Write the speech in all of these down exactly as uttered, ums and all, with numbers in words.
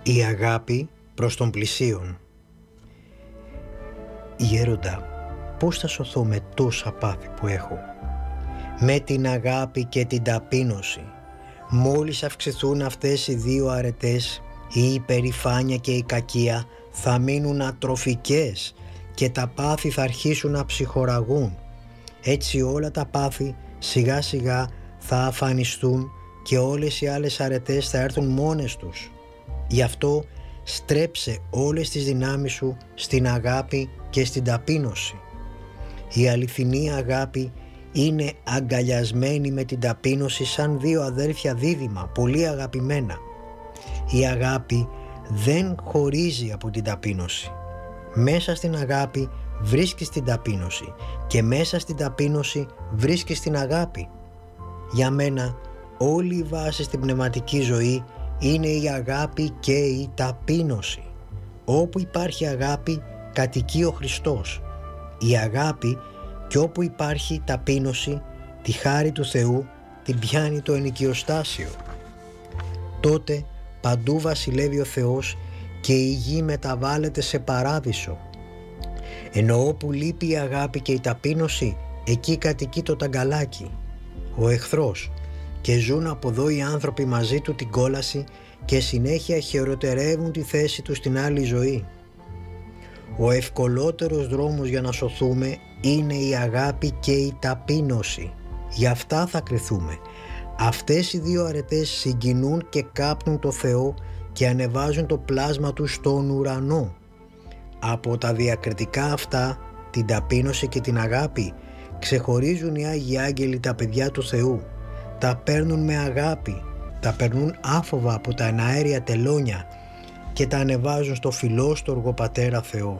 Η αγάπη προς τον πλησίον. Γέροντα, πώς θα σωθώ με τόσα πάθη που έχω? Με την αγάπη και την ταπείνωση. Μόλις αυξηθούν αυτές οι δύο αρετές, η υπερηφάνεια και η κακία θα μείνουν ατροφικές και τα πάθη θα αρχίσουν να ψυχοραγούν. Έτσι όλα τα πάθη σιγά σιγά θα αφανιστούν και όλες οι άλλες αρετές θα έρθουν μόνες τους. Γι' αυτό στρέψε όλες τις δυνάμεις σου στην αγάπη και στην ταπείνωση. Η αληθινή αγάπη είναι αγκαλιασμένη με την ταπείνωση σαν δύο αδέρφια δίδυμα, πολύ αγαπημένα. Η αγάπη δεν χωρίζει από την ταπείνωση. Μέσα στην αγάπη βρίσκεις την ταπείνωση και μέσα στην ταπείνωση βρίσκεις την αγάπη. Για μένα όλη η βάση στην πνευματική ζωή είναι η αγάπη και η ταπείνωση. Όπου υπάρχει αγάπη κατοικεί ο Χριστός. Η αγάπη και όπου υπάρχει ταπείνωση, τη χάρη του Θεού την πιάνει το ενοικιοστάσιο. Τότε παντού βασιλεύει ο Θεός και η γη μεταβάλλεται σε παράδεισο. Ενώ όπου λείπει η αγάπη και η ταπείνωση, εκεί κατοικεί το ταγκαλάκι, ο εχθρός, και ζουν από εδώ οι άνθρωποι μαζί του την κόλαση και συνέχεια χειροτερεύουν τη θέση του στην άλλη ζωή. Ο ευκολότερος δρόμος για να σωθούμε είναι η αγάπη και η ταπείνωση. Γι' αυτά θα κριθούμε. Αυτές οι δύο αρετές συγκινούν και κάπνουν το Θεό και ανεβάζουν το πλάσμα του στον ουρανό. Από τα διακριτικά αυτά, την ταπείνωση και την αγάπη, ξεχωρίζουν οι Άγιοι Άγγελοι τα παιδιά του Θεού. Τα παίρνουν με αγάπη, τα περνούν άφοβα από τα εναέρια τελώνια και τα ανεβάζουν στο φιλόστοργο Πατέρα Θεό.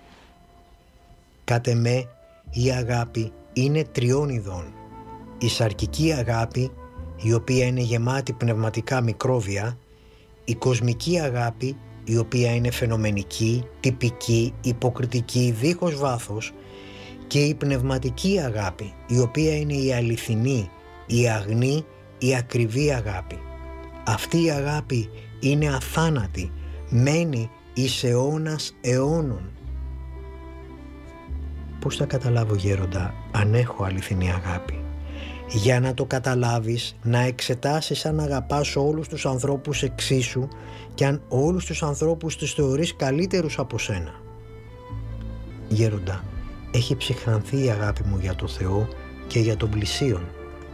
Κατ' εμέ, η αγάπη είναι τριών ειδών. Η σαρκική αγάπη, η οποία είναι γεμάτη πνευματικά μικρόβια, η κοσμική αγάπη, η οποία είναι φαινομενική, τυπική, υποκριτική, δίχως βάθος, και η πνευματική αγάπη, η οποία είναι η αληθινή, η αγνή, η ακριβή αγάπη. Αυτή η αγάπη είναι αθάνατη, μένει εις αιώνας αιώνων. Πώς θα καταλάβω, γέροντα, αν έχω αληθινή αγάπη? Για να το καταλάβεις, να εξετάσεις αν αγαπάς όλους τους ανθρώπους εξίσου και αν όλους τους ανθρώπους τους θεωρείς καλύτερους από σένα. Γέροντα, έχει ψυχρανθεί η αγάπη μου για το Θεό και για τον πλησίον.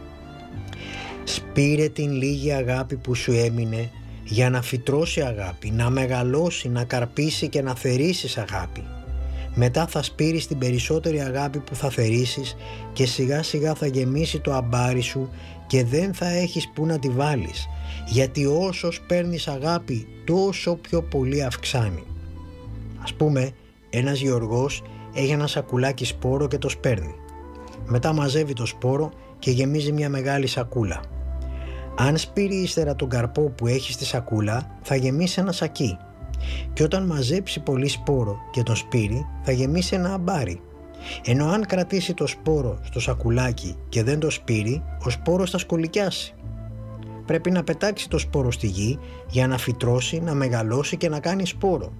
Σπείρε την λίγη αγάπη που σου έμεινε για να φυτρώσει αγάπη, να μεγαλώσει, να καρπίσει και να θερήσεις αγάπη. Μετά θα σπείρεις την περισσότερη αγάπη που θα θερήσεις και σιγά σιγά θα γεμίσει το αμπάρι σου και δεν θα έχεις που να τη βάλεις, γιατί όσο παίρνεις αγάπη τόσο πιο πολύ αυξάνει. Ας πούμε, ένας γεωργός έχει ένα σακουλάκι σπόρο και το σπέρνει. Μετά μαζεύει το σπόρο και γεμίζει μια μεγάλη σακούλα. Αν σπείρει ύστερα τον καρπό που έχει στη σακούλα, θα γεμίσει ένα σακί. Και όταν μαζέψει πολύ σπόρο και τον σπείρει, θα γεμίσει ένα αμπάρι. Ενώ αν κρατήσει το σπόρο στο σακουλάκι και δεν το σπείρει, ο σπόρος θα σκολικιάσει. Πρέπει να πετάξει το σπόρο στη γη για να φυτρώσει, να μεγαλώσει και να κάνει σπόρο.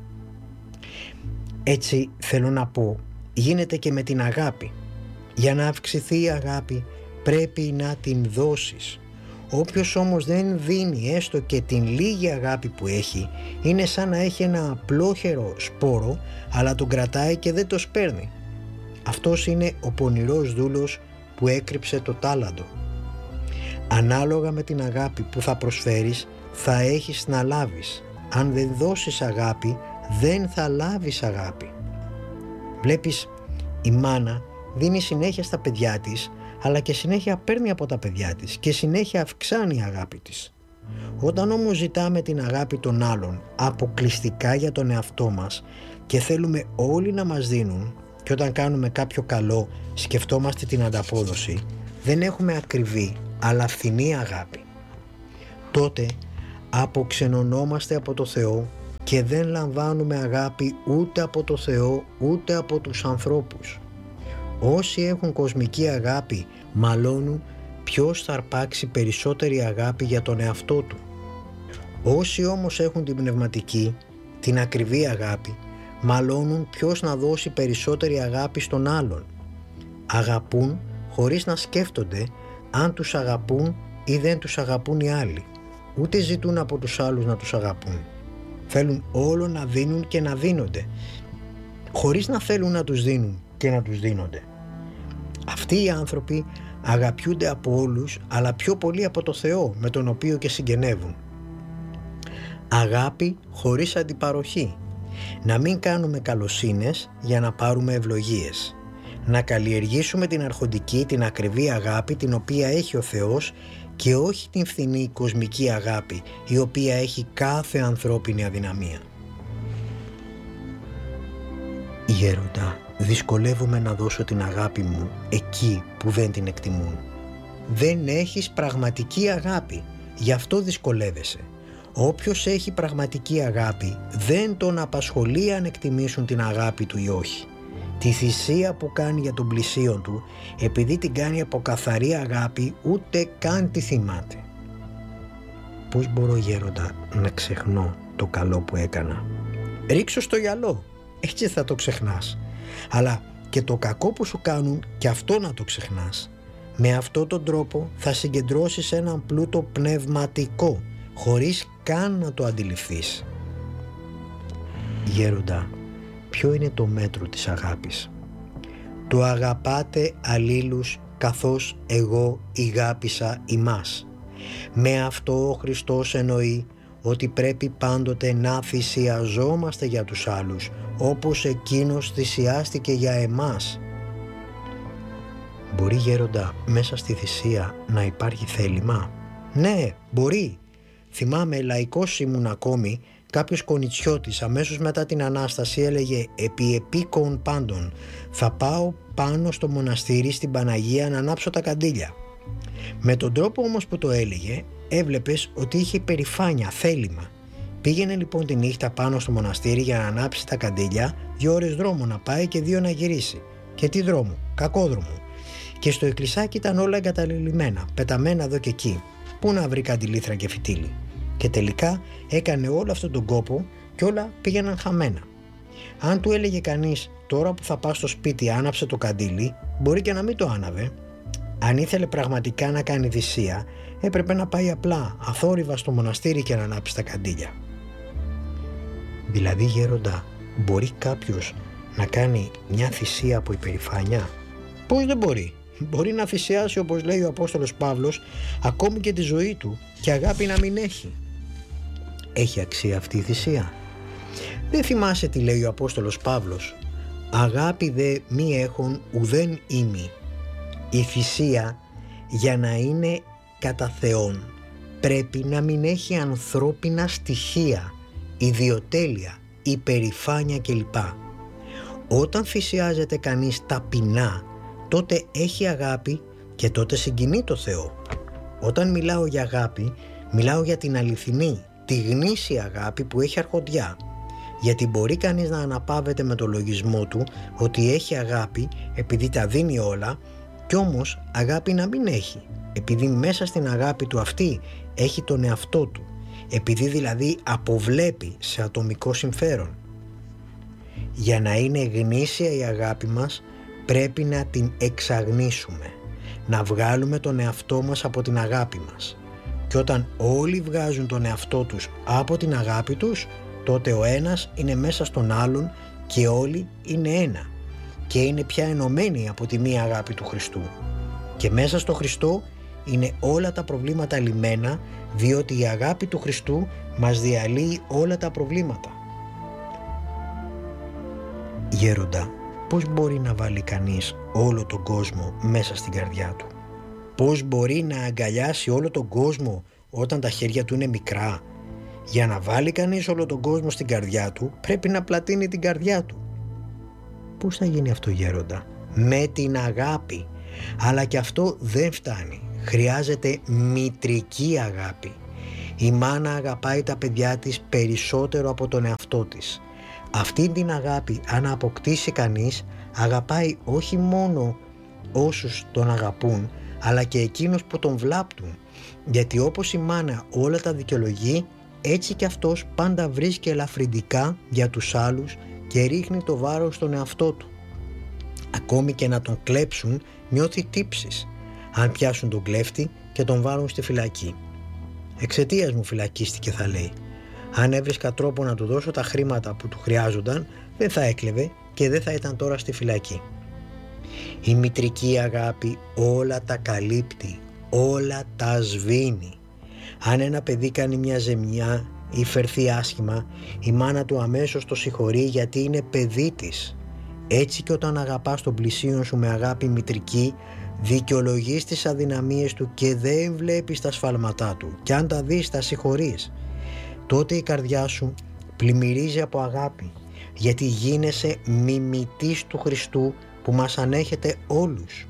Έτσι θέλω να πω, γίνεται και με την αγάπη. Για να αυξηθεί η αγάπη πρέπει να την δώσεις. Όποιος όμως δεν δίνει έστω και την λίγη αγάπη που έχει, είναι σαν να έχει ένα απλόχερο σπόρο, αλλά τον κρατάει και δεν το σπέρνει. Αυτός είναι ο πονηρός δούλος που έκρυψε το τάλαντο. Ανάλογα με την αγάπη που θα προσφέρεις, θα έχεις να λάβεις. Αν δεν δώσεις αγάπη, δεν θα λάβεις αγάπη. Βλέπεις, η μάνα δίνει συνέχεια στα παιδιά της, αλλά και συνέχεια παίρνει από τα παιδιά της και συνέχεια αυξάνει η αγάπη της. Όταν όμως ζητάμε την αγάπη των άλλων αποκλειστικά για τον εαυτό μας και θέλουμε όλοι να μας δίνουν, και όταν κάνουμε κάποιο καλό σκεφτόμαστε την ανταπόδοση, δεν έχουμε ακριβή αλλά φθηνή αγάπη. Τότε αποξενωνόμαστε από το Θεό και δεν λαμβάνουμε αγάπη ούτε από το Θεό ούτε από τους ανθρώπους. Όσοι έχουν κοσμική αγάπη μαλώνουν ποιος θα αρπάξει περισσότερη αγάπη για τον εαυτό του. Όσοι όμως έχουν την πνευματική, την ακριβή αγάπη, μαλώνουν ποιος να δώσει περισσότερη αγάπη στον άλλον. Αγαπούν χωρίς να σκέφτονται αν τους αγαπούν ή δεν τους αγαπούν οι άλλοι. Ούτε ζητούν από τους άλλους να τους αγαπούν. Θέλουν όλο να δίνουν και να δίνονται, χωρίς να θέλουν να τους δίνουν και να τους δίνονται. Αυτοί οι άνθρωποι αγαπιούνται από όλους, αλλά πιο πολύ από το Θεό, με τον οποίο και συγγενεύουν. Αγάπη χωρίς αντιπαροχή. Να μην κάνουμε καλοσύνες για να πάρουμε ευλογίες. Να καλλιεργήσουμε την αρχοντική, την ακριβή αγάπη, την οποία έχει ο Θεός, και όχι την φθηνή κοσμική αγάπη, η οποία έχει κάθε ανθρώπινη αδυναμία. Γέροντα, δυσκολεύομαι να δώσω την αγάπη μου εκεί που δεν την εκτιμούν. Δεν έχεις πραγματική αγάπη, γι' αυτό δυσκολεύεσαι. Όποιος έχει πραγματική αγάπη δεν τον απασχολεί αν εκτιμήσουν την αγάπη του ή όχι. Τη θυσία που κάνει για τον πλησίον του, επειδή την κάνει από καθαρή αγάπη, ούτε καν τη θυμάται. Πώς μπορώ, γέροντα, να ξεχνώ το καλό που έκανα? Ρίξω στο γυαλό, έτσι θα το ξεχνάς. Αλλά και το κακό που σου κάνουν, και αυτό να το ξεχνάς. Με αυτόν τον τρόπο θα συγκεντρώσεις έναν πλούτο πνευματικό, χωρίς καν να το αντιληφθείς. Γέροντα, ποιο είναι το μέτρο της αγάπης? Το αγαπάτε αλλήλους καθώς εγώ ηγάπησα ημάς. Με αυτό ο Χριστός εννοεί ότι πρέπει πάντοτε να θυσιαζόμαστε για τους άλλους, όπως Εκείνος θυσιάστηκε για εμάς. Μπορεί, γέροντα, μέσα στη θυσία να υπάρχει θέλημα? Ναι, μπορεί. Θυμάμαι, λαϊκός ήμουν ακόμη, κάποιος κονιτσιώτης αμέσως μετά την Ανάσταση έλεγε «Επί επίκον πάντων θα πάω πάνω στο μοναστήρι στην Παναγία να ανάψω τα καντήλια». Με τον τρόπο όμως που το έλεγε έβλεπες ότι είχε υπερηφάνεια, θέλημα. Πήγαινε λοιπόν τη νύχτα πάνω στο μοναστήρι για να ανάψει τα καντήλια, δύο ώρες δρόμο να πάει και δύο να γυρίσει. Και τι δρόμο? Κακόδρομο. Και στο εκκλησάκι ήταν όλα εγκαταλελειμμένα, πεταμένα εδώ και εκεί. Πού να βρει καντιλήθρα και φυτίλι? Και τελικά έκανε όλο αυτόν τον κόπο και όλα πήγαιναν χαμένα. Αν του έλεγε κανείς τώρα που θα πας στο σπίτι άναψε το καντήλι, μπορεί και να μην το άναβε. Αν ήθελε πραγματικά να κάνει θυσία, έπρεπε να πάει απλά αθόρυβα στο μοναστήρι και να ανάψει τα καντήλια. Δηλαδή, γέροντα, μπορεί κάποιος να κάνει μια θυσία από υπερηφάνεια? Πώς δεν μπορεί? Μπορεί να θυσιάσει, όπως λέει ο Απόστολος Παύλος, ακόμη και τη ζωή του και αγάπη να μην έχει. Έχει αξία αυτή η θυσία? Δεν θυμάσαι τι λέει ο Απόστολος Παύλος? Αγάπη δε μη έχων ουδέν ήμι. Η θυσία για να είναι κατά Θεόν πρέπει να μην έχει ανθρώπινα στοιχεία, ιδιοτέλεια, υπερηφάνεια κλπ. Όταν θυσιάζεται κανείς ταπεινά, τότε έχει αγάπη και τότε συγκινεί το Θεό. Όταν μιλάω για αγάπη, μιλάω για την αληθινή, τη γνήσια αγάπη που έχει αρχοντιά. Γιατί μπορεί κανείς να αναπαύεται με το λογισμό του ότι έχει αγάπη επειδή τα δίνει όλα, κι όμως αγάπη να μην έχει, επειδή μέσα στην αγάπη του αυτή έχει τον εαυτό του, επειδή δηλαδή αποβλέπει σε ατομικό συμφέρον. Για να είναι γνήσια η αγάπη μας πρέπει να την εξαγνίσουμε, να βγάλουμε τον εαυτό μας από την αγάπη μας. Και όταν όλοι βγάζουν τον εαυτό τους από την αγάπη τους, τότε ο ένας είναι μέσα στον άλλον και όλοι είναι ένα και είναι πια ενωμένοι από τη μία αγάπη του Χριστού. Και μέσα στο Χριστό είναι όλα τα προβλήματα λυμμένα, διότι η αγάπη του Χριστού μας διαλύει όλα τα προβλήματα. Γέροντα, πώς μπορεί να βάλει κανείς όλο τον κόσμο μέσα στην καρδιά του? Πώς μπορεί να αγκαλιάσει όλο τον κόσμο όταν τα χέρια του είναι μικρά? Για να βάλει κανείς όλο τον κόσμο στην καρδιά του πρέπει να πλατείνει την καρδιά του. Πώς θα γίνει αυτό, γέροντα? Με την αγάπη. Αλλά και αυτό δεν φτάνει. Χρειάζεται μητρική αγάπη. Η μάνα αγαπάει τα παιδιά της περισσότερο από τον εαυτό της. Αυτή την αγάπη, αν αποκτήσει κανείς, αγαπάει όχι μόνο όσους τον αγαπούν, αλλά και εκείνους που τον βλάπτουν. Γιατί όπως η μάνα όλα τα δικαιολογεί, έτσι κι αυτός πάντα βρίσκει ελαφρυντικά για τους άλλους και ρίχνει το βάρος στον εαυτό του. Ακόμη και να τον κλέψουν νιώθει τύψεις αν πιάσουν τον κλέφτη και τον βάλουν στη φυλακή. «Εξαιτίας μου φυλακίστηκε», θα λέει. «Αν έβρισκα τρόπο να του δώσω τα χρήματα που του χρειάζονταν, δεν θα έκλεβε και δεν θα ήταν τώρα στη φυλακή». Η μητρική αγάπη όλα τα καλύπτει, όλα τα σβήνει. Αν ένα παιδί κάνει μια ζημιά ή φερθεί άσχημα, η μάνα του αμέσως το συγχωρεί γιατί είναι παιδί της. Έτσι και όταν αγαπάς τον πλησίον σου με αγάπη μητρική, δικαιολογείς τις αδυναμίες του και δεν βλέπεις τα σφάλματά του, και αν τα δεις τα συγχωρείς. Τότε η καρδιά σου πλημμυρίζει από αγάπη, γιατί γίνεσαι μιμητής του Χριστού που μας ανέχεται όλους.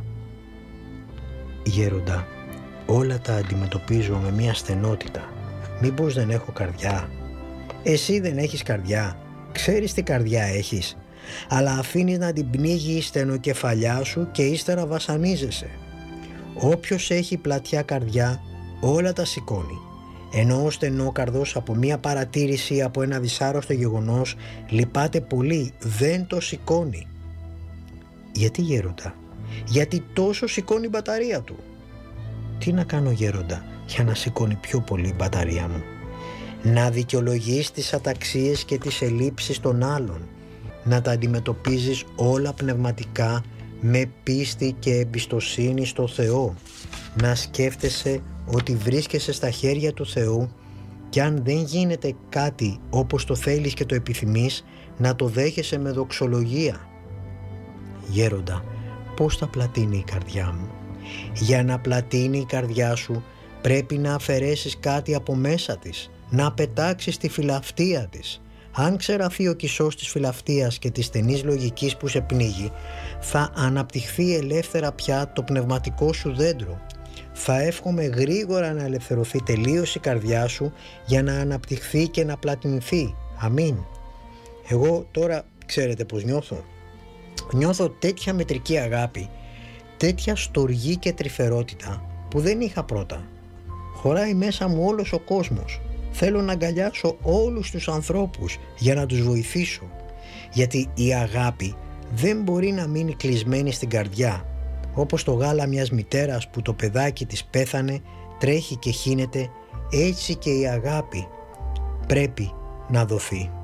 Γέροντα, όλα τα αντιμετωπίζω με μια στενότητα. Μήπως δεν έχω καρδιά? Εσύ δεν έχεις καρδιά? Ξέρεις τι καρδιά έχεις? Αλλά αφήνεις να την πνίγει η στενοκεφαλιά σου και ύστερα βασανίζεσαι. Όποιος έχει πλατιά καρδιά όλα τα σηκώνει, ενώ ο στενόκαρδος από μία παρατήρηση, από ένα δυσάρρωστο γεγονός, λυπάται πολύ, δεν το σηκώνει. Γιατί, γέροντα? Γιατί τόσο σηκώνει η μπαταρία του. Τι να κάνω, γέροντα, για να σηκώνει πιο πολύ η μπαταρία μου? Να δικαιολογείς τις αταξίες και τις ελλείψεις των άλλων, να τα αντιμετωπίζεις όλα πνευματικά με πίστη και εμπιστοσύνη στο Θεό, να σκέφτεσαι ότι βρίσκεσαι στα χέρια του Θεού και αν δεν γίνεται κάτι όπως το θέλεις και το επιθυμείς, να το δέχεσαι με δοξολογία. Γέροντα, πώς θα πλατείνει η καρδιά μου? Για να πλατείνει η καρδιά σου πρέπει να αφαιρέσεις κάτι από μέσα της, να πετάξεις τη φιλαυτία της. Αν ξεραθεί ο κισός της φιλαυτίας και της στενής λογικής που σε πνίγει, θα αναπτυχθεί ελεύθερα πια το πνευματικό σου δέντρο. Θα εύχομαι γρήγορα να ελευθερωθεί τελείως η καρδιά σου για να αναπτυχθεί και να πλατινηθεί. Αμήν. Εγώ τώρα ξέρετε πως νιώθω? Νιώθω τέτοια μετρική αγάπη, τέτοια στοργή και τρυφερότητα που δεν είχα πρώτα. Χωράει μέσα μου όλος ο κόσμος. Θέλω να αγκαλιάσω όλους τους ανθρώπους για να τους βοηθήσω, γιατί η αγάπη δεν μπορεί να μείνει κλεισμένη στην καρδιά. Όπως το γάλα μιας μητέρας που το παιδάκι της πέθανε, τρέχει και χύνεται, έτσι και η αγάπη πρέπει να δοθεί.